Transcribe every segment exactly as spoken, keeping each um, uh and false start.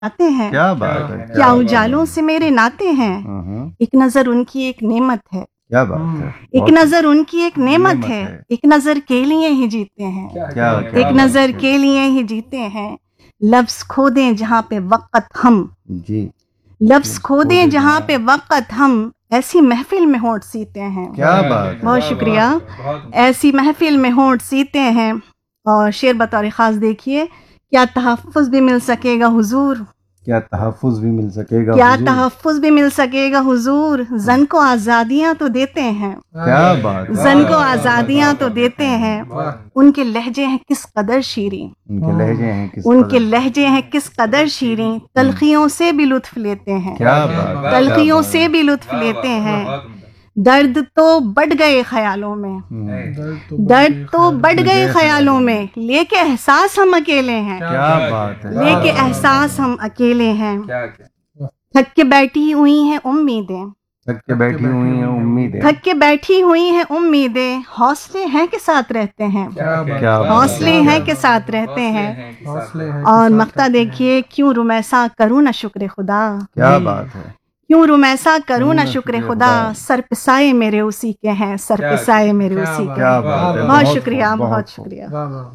आते हैं। क्या बात है, क्या उजालों से मेरे नाते हैं। एक नजर उनकी एक नेमत है। क्या बात है। एक नजर उनकी एक नेमत है। एक नजर के लिए ही जीते हैं। क्या एक नजर के लिए ही जीते हैं। लफ्ज खो दें जहाँ पे वक़्त हम जी, लफ्ज खो दें जहाँ पे वक़्त हम ऐसी महफिल में होंठ सीते हैं। क्या बात। बहुत शुक्रिया। ऐसी महफिल में होंठ सीते हैं। और शेर बतौर ख़ास देखिए, क्या तहफ़्फ़ुज़ भी मिल सकेगा हुजूर। क्या तहफ़्फ़ुज़ भी मिल सकेगा क्या हुजूर। तहफ़्फ़ुज़ भी मिल सकेगा हुजूर। जन को आज़ादियाँ तो देते हैं। क्या बात। जन को आज़ादियाँ तो देते हैं। उनके लहजे हैं किस कदर शीरीं। उनके लहजे हैं किस उनके लहजे हैं किस कदर शीरीं। तलखियों से भी लुत्फ़ लेते हैं। क्या बात। तलखियों से भी लुत्फ़ लेते हैं। दर्द तो बढ़ गए ख्यालों में। दर्द तो बढ़ गए ख्यालों में। लेके एहसास हम अकेले हैं। क्या बात है। लेके एहसास हम अकेले हैं। थक के बैठी हुई हैं उम्मीदें। थक के बैठी हुई हैं उम्मीदें। थक के बैठी हुई हैं उम्मीदें। हौसले हैं के साथ रहते हैं। क्या हौसले हैं के साथ रहते हैं। और मक्ता देखिए, क्यों रुमैसा करूँ ना शुक्र खुदा। क्या बात है। क्यों रुमैसा करूँ ना शुक्र खुदा। सर पे साए मेरे उसी के हैं। सर पे साए मेरे उसी के क्या हैं। बात है। बहुत शुक्रिया, बहुत शुक्रिया।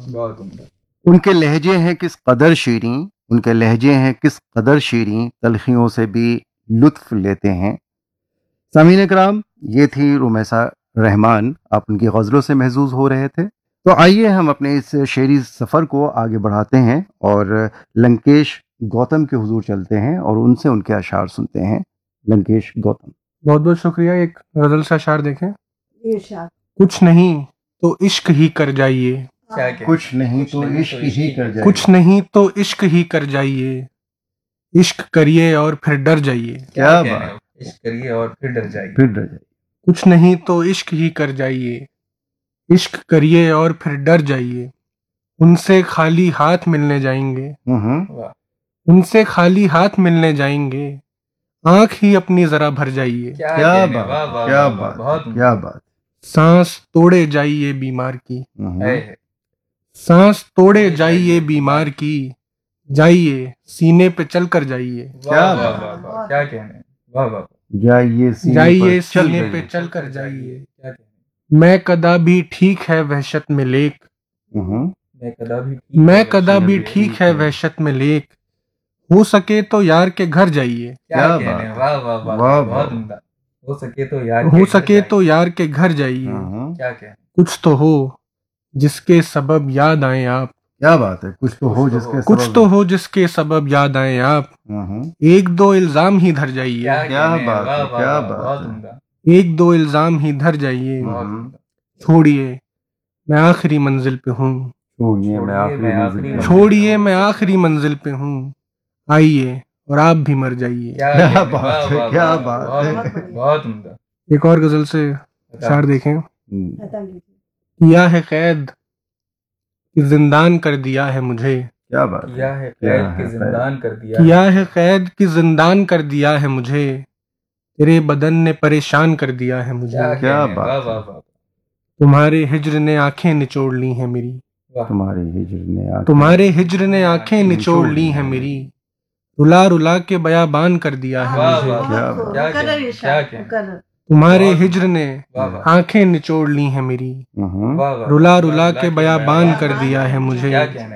उनके लहजे हैं किस कदर शीरीं। उनके लहजे हैं किस कदर शीरीं। तलखियों से भी लुत्फ लेते हैं। सामीन इकराम, ये थी रुमैसा रहमान। आप उनकी गज़लों से महजूज हो रहे थे। तो आइए हम अपने इस शेरी सफ़र को आगे बढ़ाते हैं और लंकेश गौतम के हुजूर चलते हैं और उनसे उनके अशार सुनते हैं। लंकेश गौतम। बहुत बहुत शुक्रिया। एक गज़ल से अशार देखें। कुछ नहीं तो इश्क ही कर जाइए। कुछ नहीं तो इश्क ही कर जाइए। कुछ नहीं तो इश्क ही कर जाइए। इश्क करिए और फिर डर जाइए। क्या बात। इश्क करिए और फिर डर जाइए। फिर डर जाइए। कुछ नहीं तो इश्क ही कर जाइए। इश्क करिए और फिर डर जाइए। उनसे खाली हाथ मिलने जाएंगे। उनसे खाली हाथ मिलने जाएंगे। आंख ही अपनी जरा भर जाइए। क्या बात। क्या बात। क्या बात। सांस तोड़े जाइए बीमार की। सांस तोड़े जाइए बीमार की। जाइए सीने पे चल कर जाइए। क्या बात। क्या कहने। वाह वाह। जाइए जाइए सीने पे चल कर जाइए। मैं कदा भी ठीक है वहशत में लेक। मैं कदा भी मैं कदा भी ठीक है वहशत में लेक। हो सके तो यार के घर जाइए। क्या कहने। वाह वाह वाह। बहुत उम्दा। हो सके तो यार हो सके तो यार के घर जाइए। क्या कहने। कुछ तो हो जिसके सबब याद आए आप। क्या बात है। कुछ तो हो जिसके कुछ तो हो जिसके सबब याद आए आप। एक दो इल्जाम ही धर जाइए। क्या बात है। क्या बात। एक दो इल्जाम ही धर जाइए। छोड़िए मैं आखिरी मंजिल पे हूँ। छोड़िए मैं आखिरी मंजिल छोड़िए मैं आखिरी मंजिल पे हूँ। आइए और आप भी मर जाइए। क्या बात है। क्या बात है। बहुत उम्दा। एक और गजल से अशार देखें। किया है कैद कि जिंदान कर दिया है मुझे। क्या बात। किया है कैद कि जिंदान कर दिया। किया है कैद कि जिंदान कर दिया है मुझे। तेरे बदन ने परेशान कर दिया है मुझे। क्या बात। तुम्हारे हिज्र ने आंखें निचोड़ ली हैं मेरी। तुम्हारे हिज्र ने तुम्हारे हिज्र ने आंखें निचोड़ ली हैं मेरी। रुला रुला के बयाबान कर दिया है मुझे। तुम्हारे हिज्र ने आंखें निचोड़ ली हैं मेरी। रुला रुला के बयाबान कर दिया है मुझे।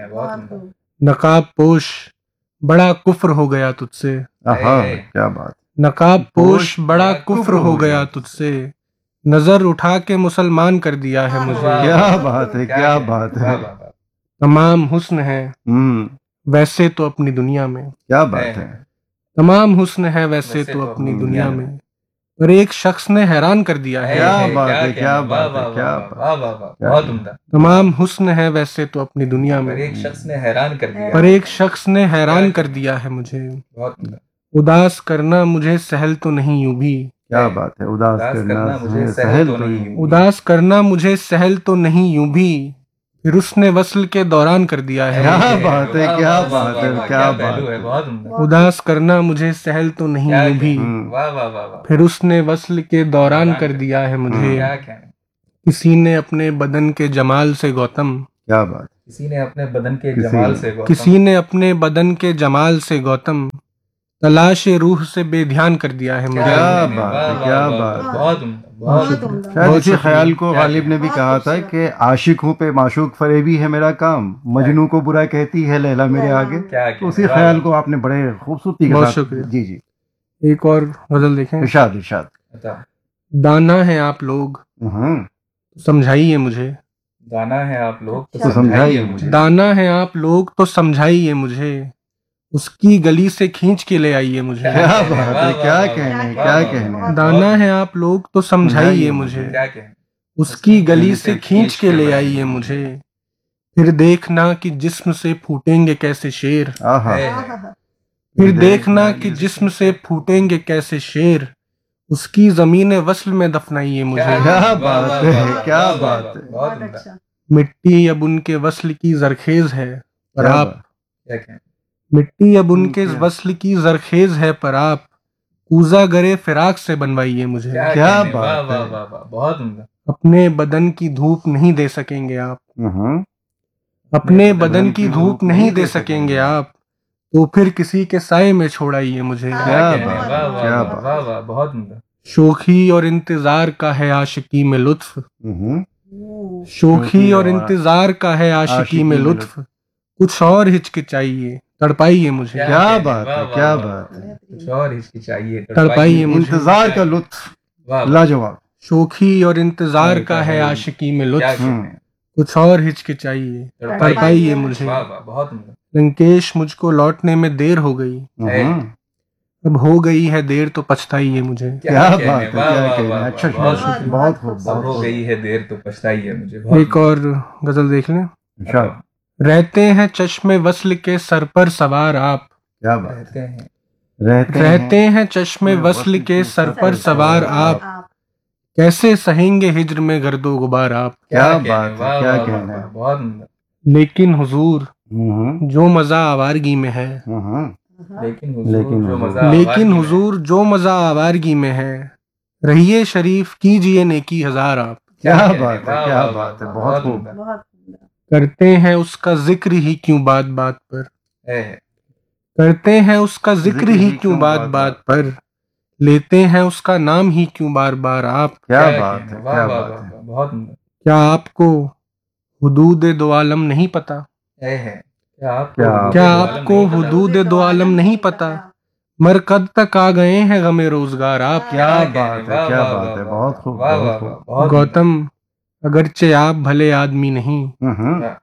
नकाब पोश बड़ा कुफ्र हो गया तुझसे। क्या बात। नकाब पोश बड़ा कुफ्र हो गया तुझसे। नजर उठा के मुसलमान कर दिया है मुझे। क्या बात है। क्या बात है। तमाम हुस्न है वैसे तो अपनी दुनिया में। क्या बात है। तमाम हुस्न है वैसे तो अपनी दुनिया में। पर एक शख्स ने हैरान कर दिया है। क्या बात है। क्या बात है। क्या बात। बहुत उम्दा। तमाम हुस्न है वैसे तो अपनी दुनिया में। पर एक शख्स ने हैरान कर दिया। पर एक शख्स ने हैरान कर दिया है मुझे। बहुत उम्दा। उदास करना मुझे सहल तो नहीं यूं भी। क्या बात है। उदास करना मुझे सहल तो नहीं। उदास करना मुझे सहल तो नहीं यूं भी। फिर उसने वस्ल के दौरान कर दिया है। क्या बात है। क्या बात है। क्या बात। उदास करना मुझे सहल तो नहीं यूं भी। फिर उसने वस्ल के दौरान कर दिया है मुझे। किसी ने अपने बदन के जमाल से गौतम। क्या बात। किसी ने अपने बदन के जमाल से गौतम किसी ने अपने बदन के जमाल से गौतम तलाश रूह से बेध्यान कर दिया है मुझे। क्या बात है, क्या बात है। बहुत उम्दा, बहुत उम्दा। शायद इसी ख्याल को गालिब ने भी कहा था कि आशिक हूँ पे माशूक फरेबी है मेरा काम, मजनू को बुरा कहती है लैला मेरे आगे। तो उसी ख्याल को आपने बड़े खूबसूरती के बहुत साथ। शुक्रिया। जी जी, एक और गजल देखें। इरशाद इरशाद। दाना है आप लोग हम्म, समझाइए मुझे, दाना है आप लोग तो समझाइए मुझे। दाना है आप लोग तो समझाइए मुझे, उसकी गली से खींच के ले आइए मुझे। क्या बात है, क्या कहने, क्या कहने। दाना है आप लोग तो समझाइए मुझे, क्या कहने, उसकी गली से खींच के ले आइए मुझे। फिर देखना कि जिस्म से फूटेंगे कैसे शेर, आहा, फिर देखना कि जिस्म से फूटेंगे कैसे शेर, उसकी जमीन वस्ल में दफनाइए मुझे। क्या बात है, क्या बात है। बहुत उम्दा। मिट्टी अब उनके वस्ल की जरखेज है पर क्या आप, बात। क्या कहने, मिट्टी अब उनके वस्ल की जरखेज है पर आप कूजा गरे फिराक से बनवाइए मुझे। क्या कहने, बात वाह है। वाह वाह वाह, बहुत उम्दा। अपने बदन की धूप नहीं दे सकेंगे आप, हम्म, अपने बदन की धूप नहीं दे सकेंगे आप, तो फिर किसी के साए में छोड़ाइए मुझे। क्या कहने, बात वाह है, वाह क्या वाह बात। वाह वाह, बहुत उम्दा। शोखी और इंतजार का है आशिकी में लुत्फ, हम्म, शोखी और इंतजार का है आशिकी में लुत्फ, कुछ और हिचकिचाइए तड़पाइए मुझे। क्या बात है, क्या बात है। कुछ और हिचकिचाइए, तड़पाइए मुझे। इंतजार का लुत्फ वाह वाह, लाजवाब। शोखी और इंतजार का है आशिकी में क्या लुत्फ, कहने, कुछ और हिचकिचाइए तड़पाइए मुझे। वाह वाह, बहुत उम्दा। लंकेश मुझको लौटने में देर हो गई, हम्म, अब हो गई है देर तो पछताइए मुझे। क्या कहने, बात है, वाह क्या वाह कहने। वाह, अच्छा, बहुत बहुत शुक्रिया। बहुत खूब, अब बहुत हो खूब। गई है देर तो पछताइए मुझे। बहुत एक और गजल देख लें। इरशाद। रहते हैं चश्मे वस्ल के सर पर सवार आप, क्या बात। रहते हैं, रहते रहते हैं चश्मे वस्ल के सर पर सवार आप, कैसे सहेंगे हिज्र में गर्दो गुबार आप। क्या कहने, बात है, वाह क्या वाह कहने। वाह, बहुत उम्दा। लेकिन हुजूर हम्म, जो मजा आवारगी में है, हम्म, लेकिन हुजूर लेकिन जो हुजूर। मजा लेकिन आवाज़ में हुजूर जो मजा आवारगी में है, रहिए शरीफ कीजिए नेकी हजार आप। क्या कहने, बात है, वाह, क्या वाह, बात है। वाह, बहुत खूब। उम्दा। करते हैं उसका जिक्र ही क्यों बात बात पर, है, करते हैं उसका जिक्र ही क्यों बात बात पर, लेते हैं उसका नाम ही क्यों बार बार आप। क्या क्या बात कहने, है, वाह क्या वाह बात वाह, है। वाह, बहुत उम्दा। क्या आपको हुदूद दो आलम नहीं पता, है है, क्या आपको क्या हुदूद क्या दो आलम आपको नहीं पता? हुदूद दो आलम नहीं पता, मर कद तक आ गए हैं गमे रोजगार आप। क्या कहने, बात है, वाह, क्या वाह, बात वाह, है। वाह, बहुत खूब, वाह, बहुत वाह, खूब। वाह, बहुत गौतम अगरचे आप भले आदमी नहीं, हम्म, उम्दा।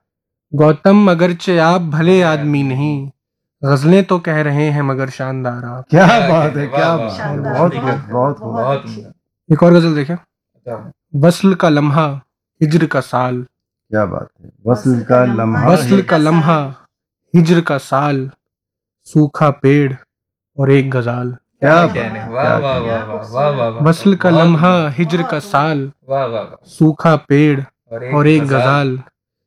गौतम अगरचे आप भले आदमी नहीं, गजलें तो कह रहे हैं मगर शानदार आप। क्या क्या बात कहने, है, वाह, क्या वाह, बात है। शानदार, बहुत बहुत खूब, बहुत खूब। बहुत उम्दा। एक और गजल देखें। अच्छा, वस्ल का लम्हा हिज्र का साल, क्या बात है। वस्ल का लम्हा। वस्ल का लम्हा हिज्र का साल, सूखा पेड़ और एक गजाल। क्या क्या बात कहने, है, वाह क्या वाह कहने। वाह वाह वाह वाह वाह, वस्ल का बहुत लम्हा उम्दा। हिज्र का साल, वाह वाह वाह, सूखा पेड़ और और एक गजाल,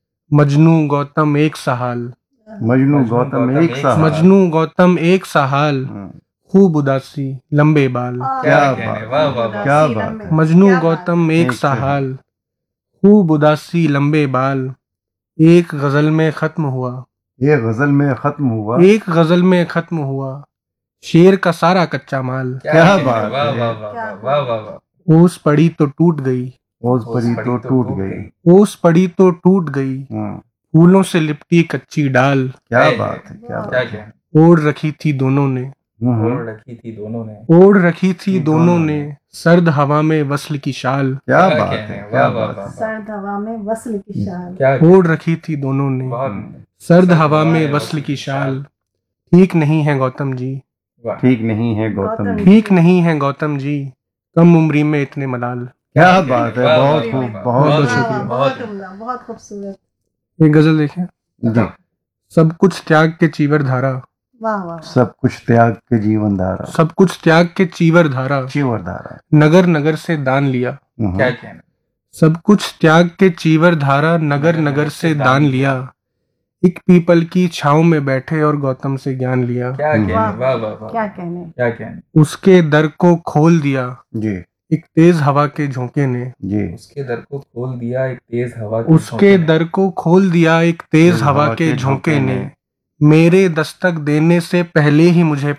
मजनू गौतम एक सहाल, मजनू गौतम एक सा। मजनू गौतम एक सहाल, खूब उदासी लंबे बाल। क्या कहने, बात वाह है, वाह वाह, क्या बात है। मजनू गौतम एक एक सहाल, खूब उदासी लंबे बाल, एक गजल में खत्म हुआ, ये गजल में खत्म हुआ। एक गजल में खत्म हुआ, शेर का सारा कच्चा माल। क्या कहने, बात वाह है। वाह वाह वाह वाह वाह वाह, ओस पड़ी तो टूट गई, ओस परी तो टूट गई। ओस पड़ी तो टूट गई, हम्म, फूलों से लिपटी कच्ची डाल, क्या है, बात है, क्या क्या बात है। कहने, ओढ़ रखी थी दोनों ने, हम्म, ओढ़ रखी थी दोनों ने। ओढ़ रखी थी ये दोनों दोनों ने, ने। सर्द हवा में वस्ल की शाल, क्या क्या बात कहने, है, क्या वाह वाह बात वाह है। वाह, सर्द हवा में वस्ल की शाल। क्या ओढ़ रखी थी दोनों ने, बहुत सर्द हवा में वस्ल की शाल। ठीक नहीं है गौतम जी, वाह, ठीक नहीं है गौतम जी। ठीक नहीं है गौतम जी, कम उम्री में इतने मलाल। क्या बात है। वाह, बहुत वाह, खूब, वाह, बहुत बहुत खूब। शुक्रिया। बहुत उम्दा, बहुत खूबसूरत। एक गजल देखें। जी। सब कुछ त्याग के चीवर धारा, वाह वाह, सब कुछ त्याग के जीवन धारा। सब कुछ त्याग के चीवर धारा, चीवर धारा। नगर नगर से दान लिया। हम्म, क्या कहने, सब कुछ त्याग के चीवर धारा, नगर नगर से दान लिया, एक पीपल की छांव में बैठे और गौतम से ज्ञान लिया। क्या कहने, वाह वाह वाह, क्या कहने। क्या कहने, उसके दर को खोल दिया, जी। एक तेज हवा के झोंके ने जी उसके दर को खोल दिया एक तेज हवा के उसके दर को खोल दिया एक तेज हवा के झोंके ने मेरे दस्तक देने से पहले ही मुझे